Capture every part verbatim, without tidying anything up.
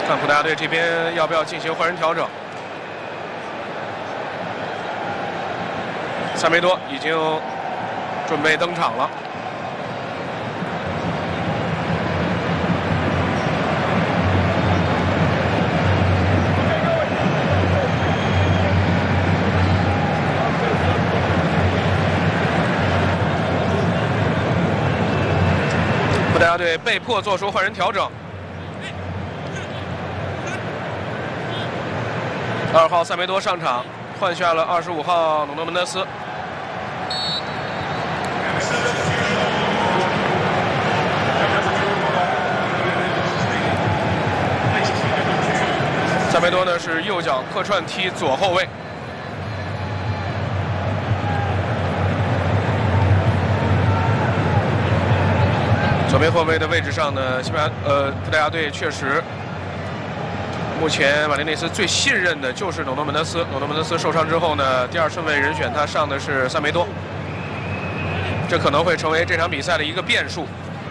看葡萄牙队这边要不要进行换人调整。塞梅多已经准备登场了。 葡萄牙队被迫做出换人调整。二号塞梅多上场，换下了二十五号努诺门德斯。塞梅多呢是右脚客串踢左后卫。 左边后卫的位置上呢，西班牙呃葡萄牙队确实，目前马丁内斯最信任的就是努诺门德斯。努诺门德斯受伤之后呢，第二顺位人选他上的是塞梅多，这可能会成为这场比赛的一个变数。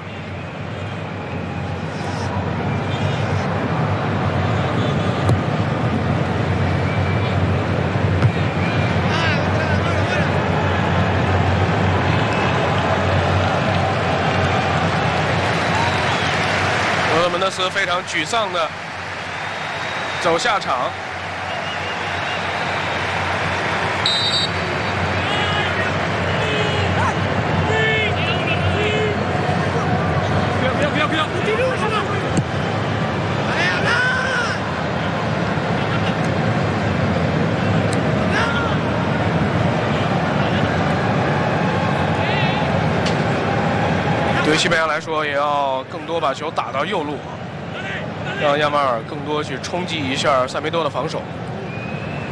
门德斯非常沮丧的走下场。 不要不要不要不要！ 对于西班牙来说，也要更多把球打到右路，让亚马尔更多去冲击一下塞梅多的防守。